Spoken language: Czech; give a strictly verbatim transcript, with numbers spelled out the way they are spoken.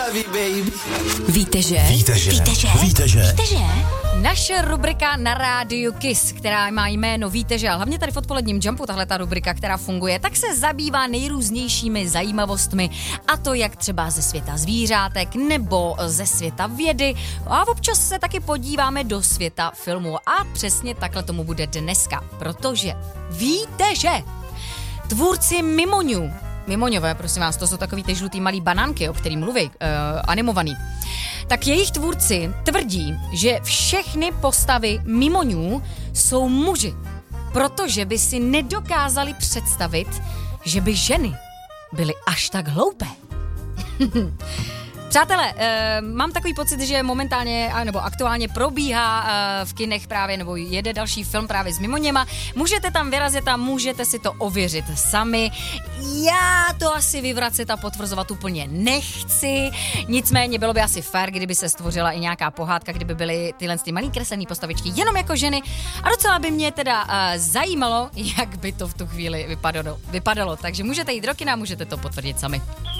Víte, že? Víte, že? Víte, že? Víte, že? Víte, že? Naše rubrika na rádiu Kiss, která má jméno Víte, že? A hlavně tady v odpoledním Jumpu, tahle ta rubrika, která funguje, tak se zabývá nejrůznějšími zajímavostmi, a to jak třeba ze světa zvířátek nebo ze světa vědy. A občas se taky podíváme do světa filmu. A přesně takhle tomu bude dneska, protože víte, že tvůrci Mimoňů, Mimoňové, prosím vás, to jsou takový ty žlutý malý banánky, o kterým mluví, uh, animovaný. Tak jejich tvůrci tvrdí, že všechny postavy Mimoňů jsou muži, protože by si nedokázali představit, že by ženy byly až tak hloupé. Přátelé, e, mám takový pocit, že momentálně nebo aktuálně probíhá e, v kinech právě, nebo jede další film právě s Mimoněma. Můžete tam vyrazit a můžete si to ověřit sami. Já to asi vyvracet a potvrzovat úplně nechci. Nicméně bylo by asi fér, kdyby se stvořila i nějaká pohádka, kdyby byly tyhle ty malý kreslený postavičky jenom jako ženy. A docela by mě teda e, zajímalo, jak by to v tu chvíli vypadalo. vypadalo. Takže můžete jít do kina, můžete to potvrdit sami.